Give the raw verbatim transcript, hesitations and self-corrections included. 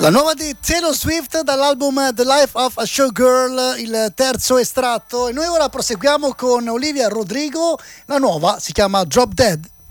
La nuova di Taylor Swift dall'album The Life of a Showgirl, il terzo estratto, e noi ora proseguiamo con Olivia Rodrigo. La nuova si chiama Drop Dead.